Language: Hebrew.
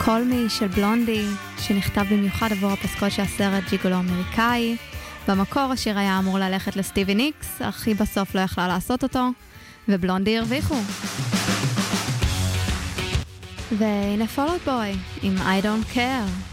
Call Me של בלונדי, שנכתב במיוחד עבור הפסקול של הסרט ג'יגולו אמריקאי. במקור השיר היה אמור ללכת לסטיבי ניקס, אך היא בסוף לא יכלה לעשות אותו, ובלונדי הרוויחו. והנה Fall Out Boy עם I Don't Care.